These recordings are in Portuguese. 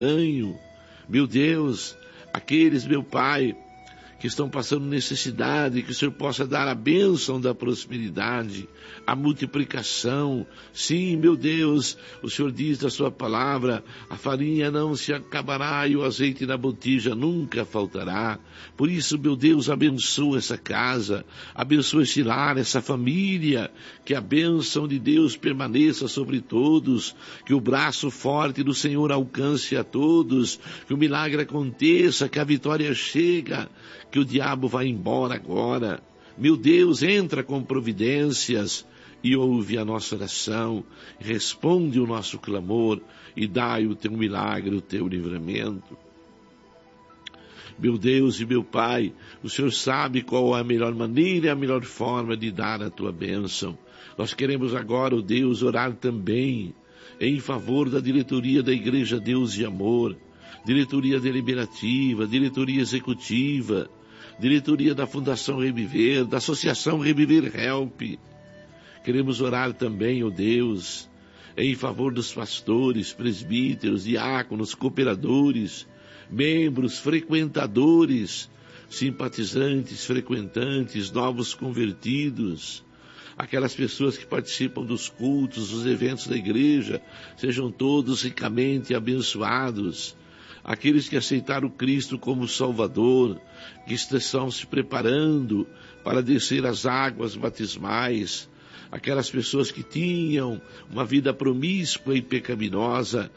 ganho. Meu Deus, aqueles, meu Pai, que estão passando necessidade, que o Senhor possa dar a bênção da prosperidade, a multiplicação. Sim, meu Deus, o Senhor diz da sua palavra, a farinha não se acabará e o azeite na botija nunca faltará. Por isso, meu Deus, abençoa essa casa, abençoa esse lar, essa família, que a bênção de Deus permaneça sobre todos, que o braço forte do Senhor alcance a todos, que o milagre aconteça, que a vitória chega, que o diabo vai embora agora. Meu Deus, entra com providências e ouve a nossa oração, responde o nosso clamor e dai o teu milagre, o teu livramento. Meu Deus e meu Pai, o Senhor sabe qual é a melhor maneira e a melhor forma de dar a tua bênção. Nós queremos agora, ó Deus, orar também em favor da diretoria da Igreja Deus e Amor, diretoria deliberativa, diretoria executiva, diretoria da Fundação Reviver, da Associação Reviver Help. Queremos orar também, ó Deus, em favor dos pastores, presbíteros, diáconos, cooperadores, membros, frequentadores, simpatizantes, frequentantes, novos convertidos, aquelas pessoas que participam dos cultos, dos eventos da igreja, sejam todos ricamente abençoados. Aqueles que aceitaram Cristo como Salvador, que estão se preparando para descer as águas batismais, aquelas pessoas que tinham uma vida promíscua e pecaminosa,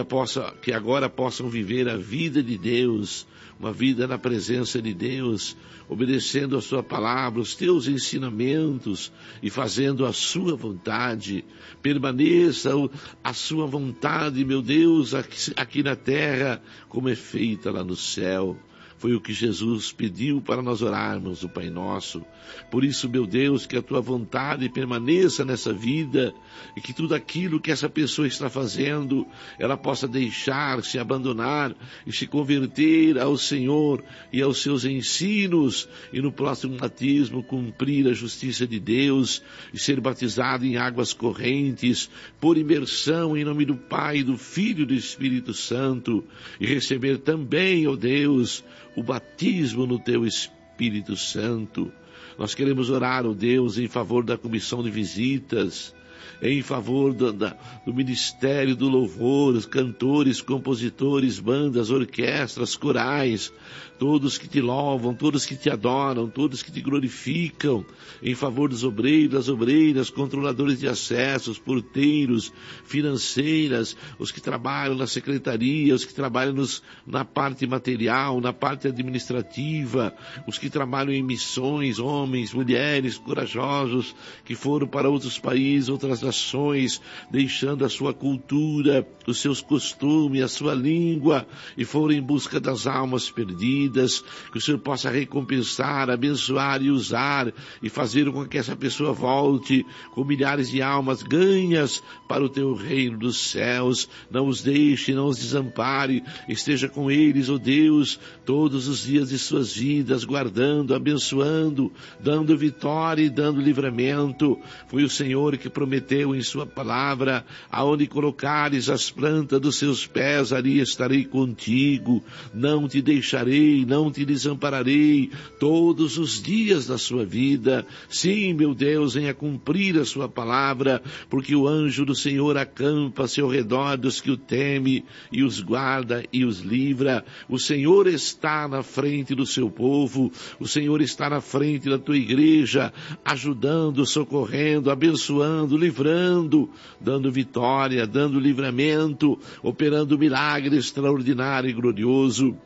que agora possam viver a vida de Deus, uma vida na presença de Deus, obedecendo a sua palavra, os teus ensinamentos e fazendo a sua vontade. Permaneça a sua vontade, meu Deus, aqui na terra, como é feita lá no céu. Foi o que Jesus pediu para nós orarmos o Pai Nosso. Por isso, meu Deus, que a tua vontade permaneça nessa vida e que tudo aquilo que essa pessoa está fazendo, ela possa deixar, se abandonar e se converter ao Senhor e aos seus ensinos e no próximo batismo cumprir a justiça de Deus e ser batizado em águas correntes por imersão em nome do Pai, do Filho e do Espírito Santo e receber também, ó Deus, o batismo no teu Espírito Santo. Nós queremos orar, ó Deus, em favor da comissão de visitas, em favor do ministério do louvor, os cantores, compositores, bandas, orquestras, corais, todos que te louvam, todos que te adoram, todos que te glorificam, em favor dos obreiros, das obreiras, controladores de acessos, porteiros, financeiras, os que trabalham na secretaria, os que trabalham na parte material, na parte administrativa, os que trabalham em missões, homens, mulheres corajosos, que foram para outros países, outras nações, deixando a sua cultura, os seus costumes, a sua língua, e foram em busca das almas perdidas. Que o Senhor possa recompensar, abençoar e usar e fazer com que essa pessoa volte com milhares de almas ganhas para o teu reino dos céus. Não os deixe, não os desampare, esteja com eles, ó Deus, todos os dias de suas vidas, guardando, abençoando, dando vitória e dando livramento. Foi o Senhor que prometeu em sua palavra, aonde colocares as plantas dos seus pés, ali estarei contigo, não te deixarei, não te desampararei todos os dias da sua vida. Sim, meu Deus, venha cumprir a sua palavra, porque o anjo do Senhor acampa-se ao redor dos que o temem e os guarda e os livra. O Senhor está na frente do seu povo, o Senhor está na frente da tua igreja, ajudando, socorrendo, abençoando, livrando, dando vitória, dando livramento, operando milagre extraordinário e glorioso.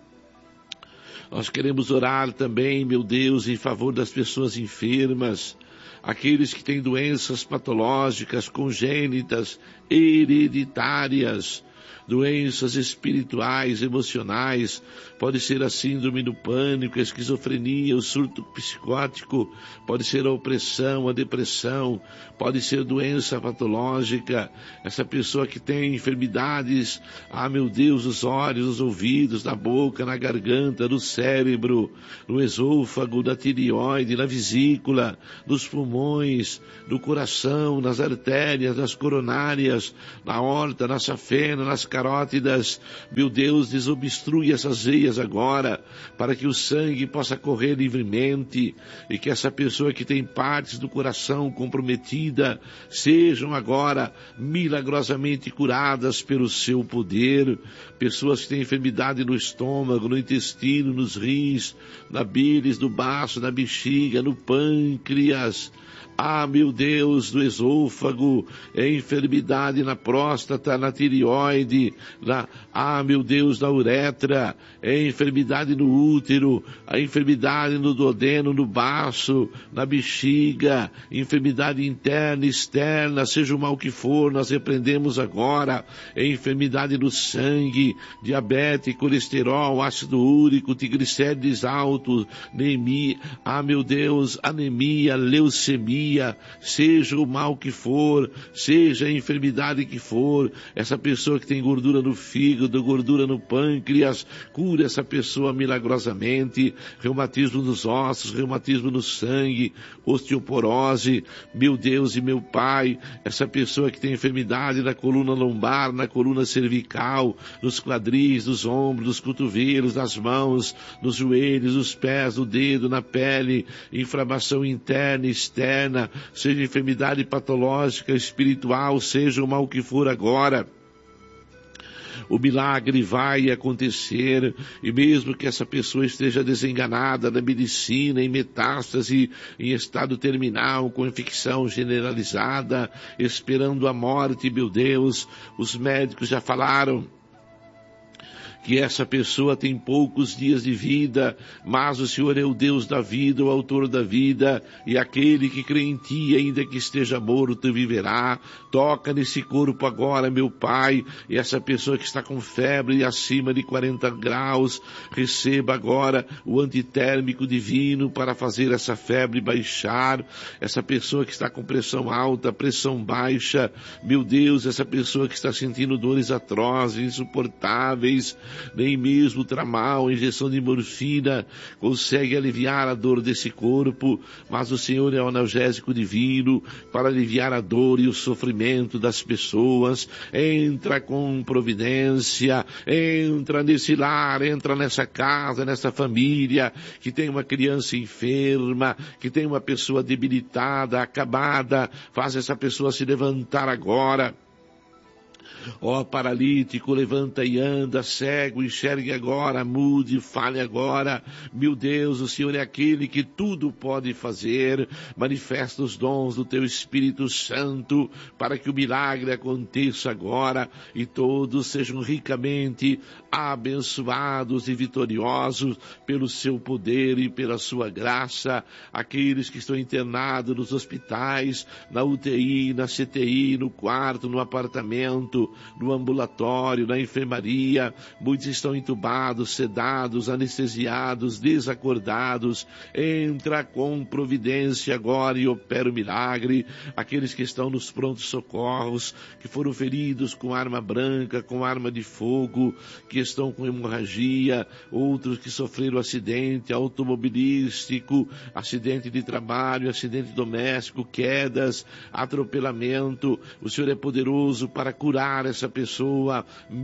Nós queremos orar também, meu Deus, em favor das pessoas enfermas, aqueles que têm doenças patológicas, congênitas, hereditárias, doenças espirituais, emocionais, pode ser a síndrome do pânico, a esquizofrenia, o surto psicótico, pode ser a opressão, a depressão, pode ser doença patológica, essa pessoa que tem enfermidades, meu Deus, os olhos, os ouvidos, na boca, na garganta, no cérebro, no esôfago, na tireoide, na vesícula, nos pulmões, no coração, nas artérias, nas coronárias, na aorta, na safena, na veias carótidas, meu Deus, desobstrui essas veias agora, para que o sangue possa correr livremente, e que essa pessoa que tem partes do coração comprometida, sejam agora milagrosamente curadas pelo seu poder. Pessoas que têm enfermidade no estômago, no intestino, nos rins, na bílis, no baço, na bexiga, no pâncreas, meu Deus, do esôfago, enfermidade na próstata, na tireoide, meu Deus, na uretra, enfermidade no útero, a enfermidade no duodeno, no baço, na bexiga, enfermidade interna e externa, seja o mal que for, nós repreendemos agora, enfermidade no sangue, diabetes, colesterol, ácido úrico, triglicérides altos, anemia, meu Deus, anemia, leucemia, seja o mal que for, seja a enfermidade que for, essa pessoa que tem gordura no fígado, gordura no pâncreas, cura essa pessoa milagrosamente, reumatismo nos ossos, reumatismo no sangue, osteoporose, meu Deus e meu Pai, essa pessoa que tem enfermidade na coluna lombar, na coluna cervical, nos quadris, nos ombros, nos cotovelos, nas mãos, nos joelhos, nos pés, no dedo, na pele, inflamação interna e externa, seja enfermidade patológica, espiritual, seja o mal que for agora, o milagre vai acontecer, e mesmo que essa pessoa esteja desenganada na medicina, em metástase, em estado terminal, com infecção generalizada, esperando a morte, meu Deus, os médicos já falaram que essa pessoa tem poucos dias de vida, mas o Senhor é o Deus da vida, o autor da vida, e aquele que crê em Ti, ainda que esteja morto, viverá. Toca nesse corpo agora, meu Pai, e essa pessoa que está com febre acima de 40 graus, receba agora o antitérmico divino para fazer essa febre baixar. Essa pessoa que está com pressão alta, pressão baixa, meu Deus, essa pessoa que está sentindo dores atrozes, insuportáveis, nem mesmo tramal, injeção de morfina consegue aliviar a dor desse corpo, mas o Senhor é o analgésico divino para aliviar a dor e o sofrimento das pessoas. Entra com providência, entra nesse lar, entra nessa casa, nessa família que tem uma criança enferma, que tem uma pessoa debilitada, acabada, faz essa pessoa se levantar agora. Paralítico, levanta e anda, cego, enxergue agora, mude, fale agora. Meu Deus, o Senhor é aquele que tudo pode fazer. Manifesta os dons do Teu Espírito Santo para que o milagre aconteça agora e todos sejam ricamente abençoados e vitoriosos pelo Seu poder e pela Sua graça. Aqueles que estão internados nos hospitais, na UTI, na CTI, no quarto, no apartamento, no ambulatório, na enfermaria, muitos estão entubados, sedados, anestesiados, desacordados. Entra com providência agora e opera o milagre. Aqueles que estão nos prontos socorros, que foram feridos com arma branca, com arma de fogo, que estão com hemorragia, outros que sofreram acidente automobilístico, acidente de trabalho, acidente doméstico, quedas, atropelamento. O Senhor é poderoso para curar essa pessoa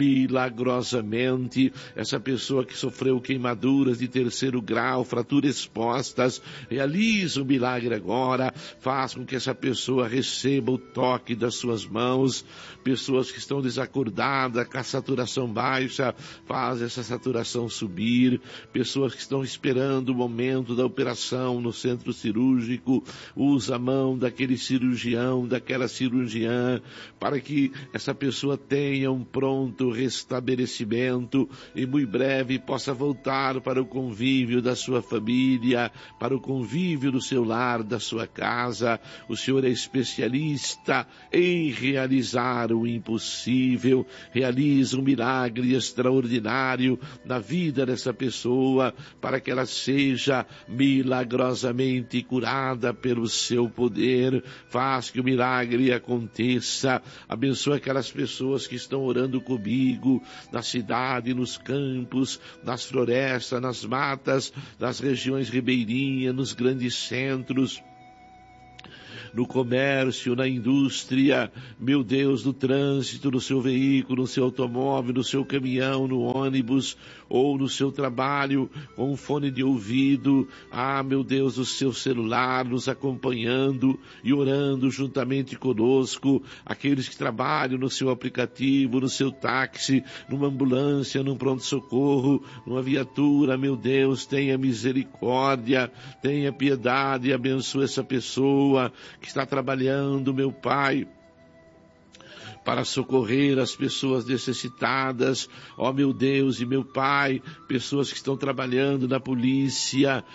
milagrosamente, essa pessoa que sofreu queimaduras de 3º grau, fraturas expostas, realiza o milagre agora, faz com que essa pessoa receba o toque das suas mãos. Pessoas que estão desacordadas, com a saturação baixa, faz essa saturação subir. Pessoas que estão esperando o momento da operação no centro cirúrgico, usa a mão daquele cirurgião, daquela cirurgiã, para que essa pessoa tenha um pronto restabelecimento e muito breve possa voltar para o convívio da sua família, para o convívio do seu lar, da sua casa. O Senhor é especialista em realizar o impossível, realiza um milagre extraordinário na vida dessa pessoa, para que ela seja milagrosamente curada pelo seu poder. Faz que o milagre aconteça. Abençoa aquelas pessoas que estão orando comigo, na cidade, nos campos, nas florestas, nas matas, nas regiões ribeirinhas, nos grandes centros. no comércio, na indústria, meu Deus, no trânsito, no seu veículo, no seu automóvel, no seu caminhão, no ônibus, ou no seu trabalho, com um fone de ouvido, meu Deus, o seu celular, nos acompanhando e orando juntamente conosco, aqueles que trabalham no seu aplicativo, no seu táxi, numa ambulância, num pronto-socorro, numa viatura, meu Deus, tenha misericórdia, tenha piedade e abençoe essa pessoa que está trabalhando, meu Pai, para socorrer as pessoas necessitadas, meu Deus e meu Pai, pessoas que estão trabalhando na polícia,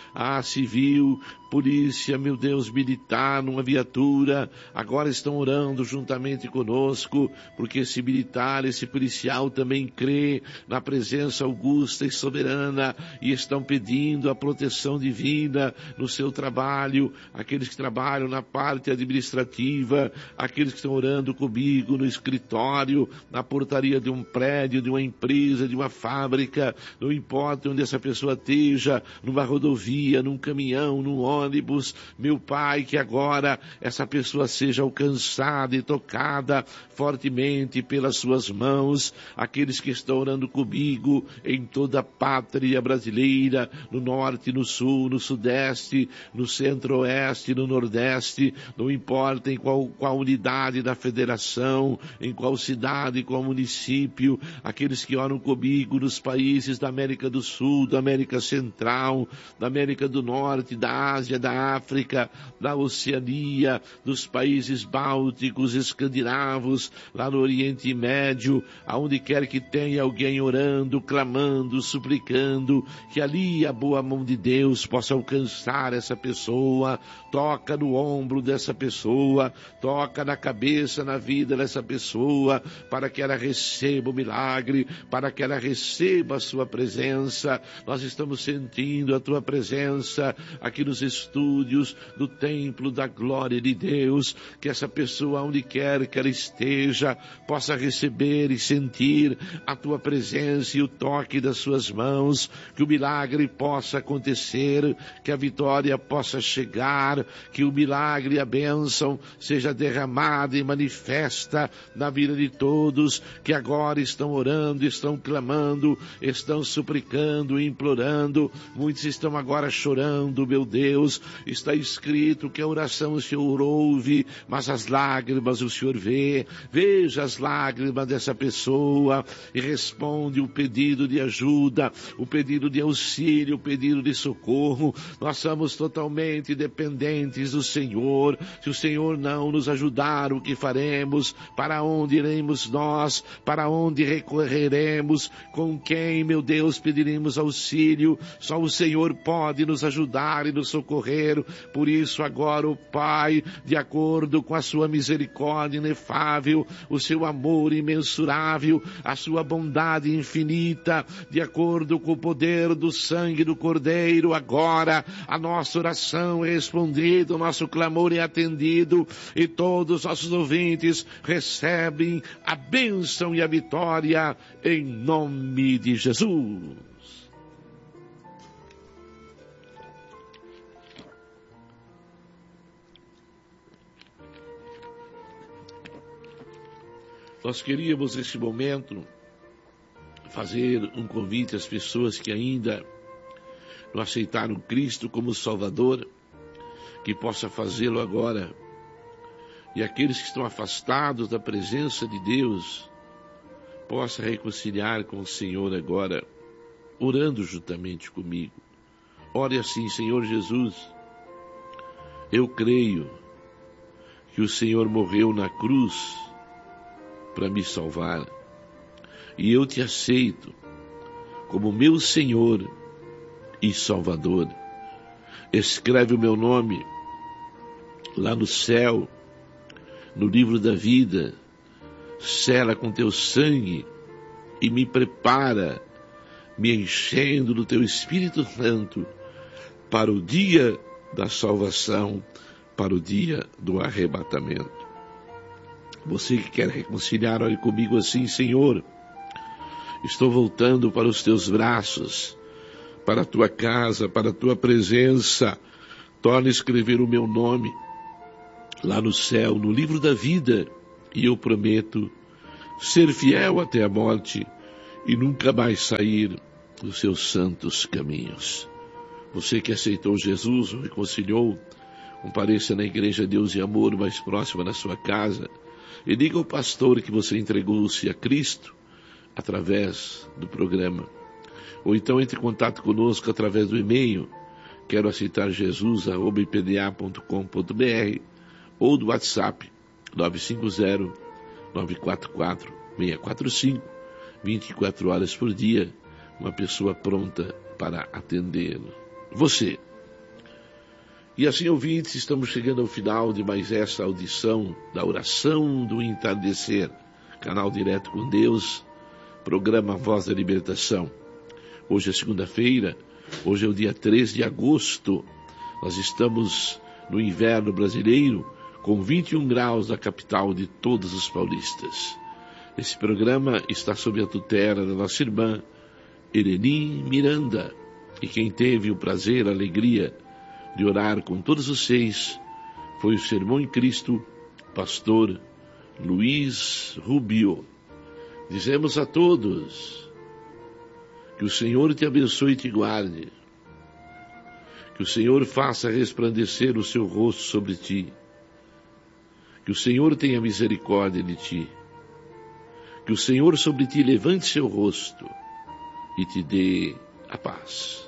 civil, polícia, meu Deus, militar, numa viatura, agora estão orando juntamente conosco, porque esse militar, esse policial também crê na presença augusta e soberana, e estão pedindo a proteção divina no seu trabalho, aqueles que trabalham na parte administrativa, aqueles que estão orando comigo no escritório, na portaria de um prédio, de uma empresa, de uma fábrica, não importa onde essa pessoa esteja, numa rodovia, num caminhão, num ônibus, meu Pai, que agora essa pessoa seja alcançada e tocada fortemente pelas suas mãos, aqueles que estão orando comigo em toda a pátria brasileira, no norte, no sul, no sudeste, no centro-oeste, no nordeste, não importa em qual unidade da federação, em qual cidade, qual município, aqueles que oram comigo nos países da América do Sul, da América Central, da América do Norte, da Ásia, da África, da Oceania, dos países bálticos, escandinavos, lá no Oriente Médio, aonde quer que tenha alguém orando, clamando, suplicando, que ali a boa mão de Deus possa alcançar essa pessoa, toca no ombro dessa pessoa, toca na cabeça, na vida dessa pessoa, para que ela receba o milagre, para que ela receba a sua presença. Nós estamos sentindo a tua presença aqui nos estúdios do templo da glória de Deus, que essa pessoa, onde quer que ela esteja, possa receber e sentir a tua presença e o toque das suas mãos, que o milagre possa acontecer, que a vitória possa chegar, que o milagre e a bênção seja derramada e manifesta na vida de todos que agora estão orando, estão clamando, estão suplicando, implorando. Muitos estão agora chorando, meu Deus. Está escrito que a oração o Senhor ouve, mas as lágrimas o Senhor vê. Veja as lágrimas dessa pessoa e responde o pedido de ajuda, o pedido de auxílio, o pedido de socorro. Nós somos totalmente dependentes do Senhor. Se o Senhor não nos ajudar, o que faremos? Para onde iremos nós? Para onde recorreremos? Com quem, meu Deus, pediremos auxílio? Só o Senhor pode nos ajudar e nos socorrer. Por isso agora, ó Pai, de acordo com a sua misericórdia inefável, o seu amor imensurável, a sua bondade infinita, de acordo com o poder do sangue do Cordeiro, agora a nossa oração é respondida, o nosso clamor é atendido e todos os nossos ouvintes recebem a bênção e a vitória em nome de Jesus. Nós queríamos neste momento fazer um convite às pessoas que ainda não aceitaram Cristo como Salvador, que possa fazê-lo agora. E aqueles que estão afastados da presença de Deus, possa reconciliar com o Senhor agora, orando juntamente comigo. Ore assim: Senhor Jesus, eu creio que o Senhor morreu na cruz para me salvar, e eu te aceito como meu Senhor e Salvador. Escreve o meu nome lá no céu, no livro da vida, sela com teu sangue e me prepara, me enchendo do teu Espírito Santo para o dia da salvação, para o dia do arrebatamento. Você que quer reconciliar, olhe comigo assim: Senhor, estou voltando para os teus braços, para a tua casa, para a tua presença. Torna a escrever o meu nome lá no céu, no livro da vida, e eu prometo ser fiel até a morte e nunca mais sair dos seus santos caminhos. Você que aceitou Jesus, o reconciliou, compareça na Igreja Deus e Amor mais próxima da sua casa e diga ao pastor que você entregou-se a Cristo através do programa. Ou então entre em contato conosco através do e-mail quero aceitar jesus@ipda.com.br ou do WhatsApp 950-944-645, 24 horas por dia, uma pessoa pronta para atendê-lo. Você. E assim, ouvintes, estamos chegando ao final de mais essa audição da oração do entardecer, canal Direto com Deus, programa Voz da Libertação. Hoje é segunda-feira, hoje é o dia 3 de agosto, nós estamos no inverno brasileiro, com 21 graus na capital de todos os paulistas. Esse programa está sob a tutela da nossa irmã Eleni Miranda, e quem teve o prazer, a alegria de orar com todos vocês foi o Sermão em Cristo, pastor Luiz Rubio. Dizemos a todos que o Senhor te abençoe e te guarde, que o Senhor faça resplandecer o seu rosto sobre ti, que o Senhor tenha misericórdia de ti, que o Senhor sobre ti levante seu rosto e te dê a paz.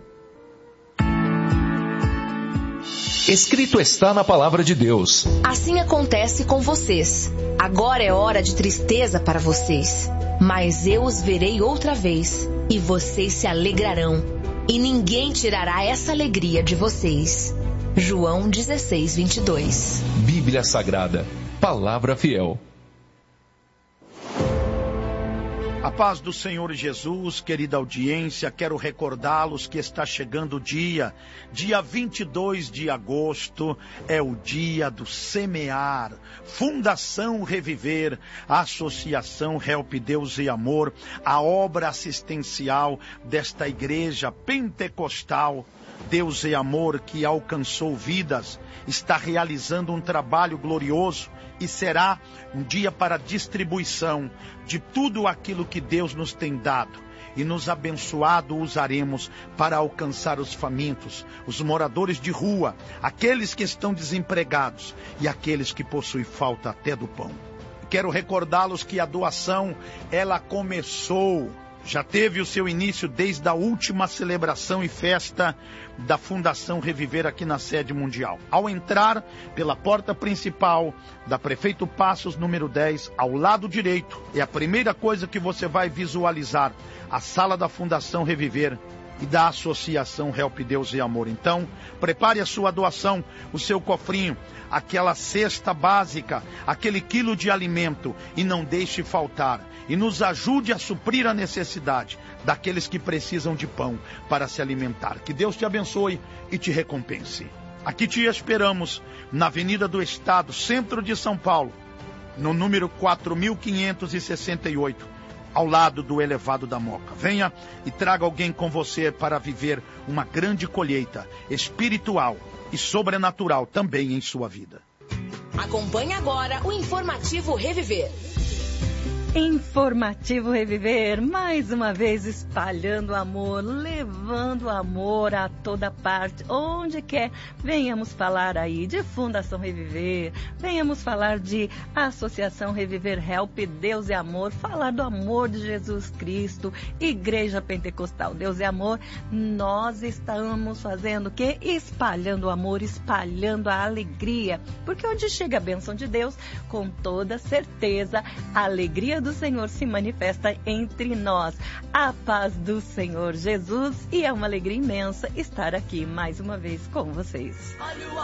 Escrito está na palavra de Deus. Assim acontece com vocês. Agora é hora de tristeza para vocês, mas eu os verei outra vez, e vocês se alegrarão, e ninguém tirará essa alegria de vocês. João 16:22. Bíblia Sagrada, palavra fiel. A paz do Senhor Jesus, querida audiência, quero recordá-los que está chegando o dia 22 de agosto, é o dia do semear. Fundação Reviver, Associação Help Deus e Amor, a obra assistencial desta igreja pentecostal Deus e Amor, que alcançou vidas, está realizando um trabalho glorioso e será um dia para distribuição de tudo aquilo que Deus nos tem dado. E nos abençoado usaremos para alcançar os famintos, os moradores de rua, aqueles que estão desempregados e aqueles que possuem falta até do pão. Quero recordá-los que a doação, ela começou, já teve o seu início desde a última celebração e festa da Fundação Reviver aqui na sede mundial. Ao entrar pela porta principal da Prefeito Passos, número 10, ao lado direito, é a primeira coisa que você vai visualizar, a sala da Fundação Reviver e da Associação Help Deus e Amor. Então, prepare a sua doação, o seu cofrinho, aquela cesta básica, aquele quilo de alimento, e não deixe faltar. E nos ajude a suprir a necessidade daqueles que precisam de pão para se alimentar. Que Deus te abençoe e te recompense. Aqui te esperamos, na Avenida do Estado, centro de São Paulo, no número 4568, ao lado do elevado da Moca. Venha e traga alguém com você para viver uma grande colheita espiritual e sobrenatural também em sua vida. Acompanhe agora o Informativo Reviver. Informativo Reviver, mais uma vez espalhando amor, levando amor a toda parte, onde quer. Venhamos falar aí de Fundação Reviver, venhamos falar de Associação Reviver Help Deus e Amor, falar do amor de Jesus Cristo, Igreja Pentecostal Deus e Amor. Nós estamos fazendo o quê? Espalhando o amor, espalhando a alegria, porque onde chega a bênção de Deus, com toda certeza, a alegria do Senhor se manifesta entre nós. A paz do Senhor Jesus, e é uma alegria imensa estar aqui mais uma vez com vocês.